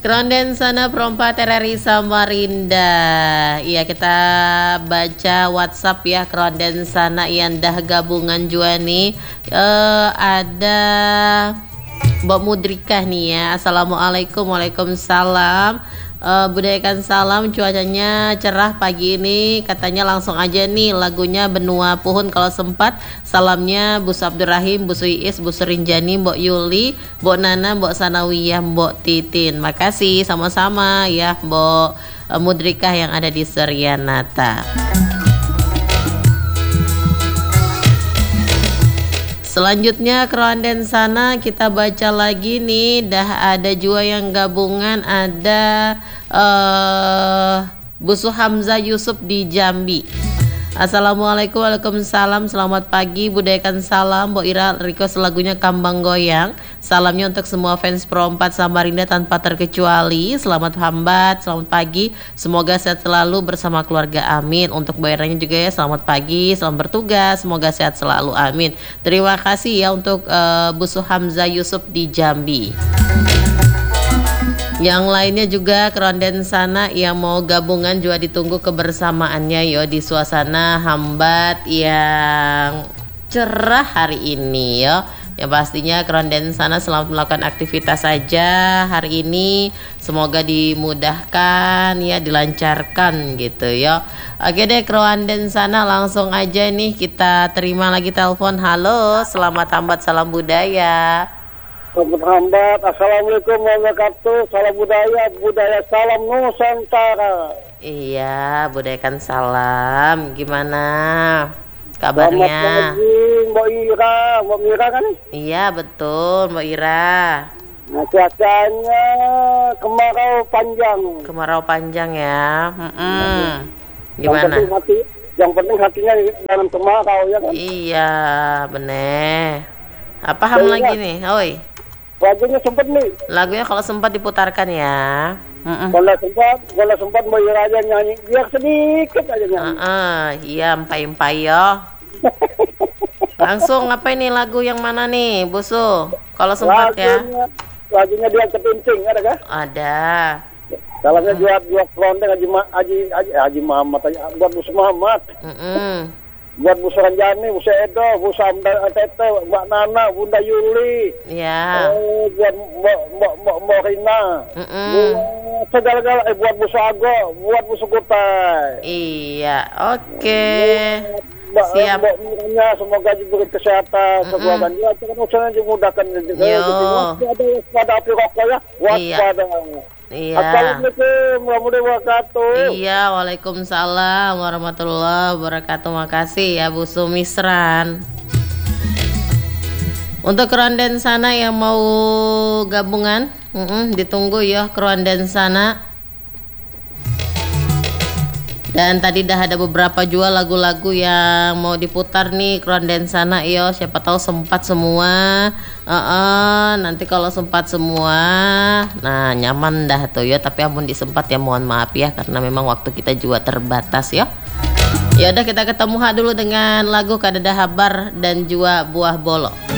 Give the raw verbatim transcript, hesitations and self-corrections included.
Keronden sana perompak T R R I Samarinda. Iya, kita baca WhatsApp ya. Keronden sana yang dah gabungan jua nih. Uh, ada Mbak Mudrikah nih ya. Assalamualaikum. Waalaikumsalam. Uh, budayakan salam, cuacanya cerah pagi ini, katanya langsung aja nih lagunya Benua Puhun kalau sempat. Salamnya Bu Abdurrahim, Bu Suiis, Bu Serinjani, Mbok Yuli, Mbok Nana, Mbok Sanawiyah, Mbok Titin. Makasih sama-sama ya Mbok uh, Mudrikah yang ada di Serianata. Selanjutnya keronden sana kita baca lagi nih. Dah ada juga yang gabungan. Ada uh, Busu Hamzah Yusuf di Jambi. Assalamualaikum. Waalaikumsalam. Selamat pagi, budayakan salam. Mbok Ira request lagunya Kambang Goyang. Salamnya untuk semua fans Perompak Samarinda tanpa terkecuali. Selamat hambat, selamat pagi. Semoga sehat selalu bersama keluarga, amin. Untuk Mbak Iranya juga ya, selamat pagi, selamat bertugas. Semoga sehat selalu, amin. Terima kasih ya untuk uh, Busu Hamzah Yusuf di Jambi. Yang lainnya juga keronden sana yang mau gabungan juga ditunggu kebersamaannya yo di suasana hambat yang cerah hari ini yo. Ya pastinya keronden sana selamat melakukan aktivitas saja hari ini. Semoga dimudahkan ya, dilancarkan gitu ya. Oke deh keronden sana langsung aja nih kita terima lagi telepon. Halo, selamat hambat, salam budaya. Selamat hambat, assalamualaikum warahmatullahi wabarakatuh. Salam budaya, budaya salam Nusantara. Iya, budayakan salam. Gimana kabarnya? Selamat pagi Mbak Ira, Mbak Ira kan? Iya betul Mbak Ira. Nah, cuacanya kemarau panjang. Kemarau panjang ya. Mm-mm. Gimana? Yang penting, hati, yang penting hatinya dalam kemarau ya kan? Iya bener. Apa ham ya, lagi ya. nih? Oi. Lagunya sempat nih. Lagunya kalau sempat diputarkan ya. Mm-mm. Kalau sempat, kalau sempat Mbak Ira aja nyanyi, biar sedikit aja nyanyi. Uh-uh. Iya empai-empai yo. Langsung apa ini lagu yang mana nih Busu? Kalau sempat ya. Lagunya dia kepincing ada kah? Ada. Dalamnya dia dua keronden Haji Haji Haji Haji Muhammad buat Bus Muhammad. Mm-mm. Buat Bu Seranjani, Bu Edo, Bu Samda Tete, Mbak Nana, Bunda Yuli. Ya. Eh, buat Mbak Mbak Mbak Mbak Rina. Mm-mm. Segala-gala eh buat Bu Sago, buat Bu Sukutai. Iya, oke. Okay. Mbak, siap. Mbak Miranya semoga diberi kesehatan, keluarga dia kan usahanya dimudahkan juga. Ada pada api rokok ya, waspada. Iya. Assalamualaikum warahmatullahi wabarakatuh. Iya, waalaikumsalam warahmatullahi wabarakatuh. Makasih ya Bu Sumisran. Untuk keronden sana yang mau gabungan, mm-mm, ditunggu ya keronden sana. Dan tadi dah ada beberapa juga lagu-lagu yang mau diputar nih keronden sana yo. Siapa tahu sempat semua. Uh-uh, nanti kalau sempat semua, nah nyaman dah tuh ya. Tapi ampun disempat ya, mohon maaf ya karena memang waktu kita juga terbatas ya. Ya udah kita ketemu dulu dengan lagu Kadada Habar dan juga Buah Bolo.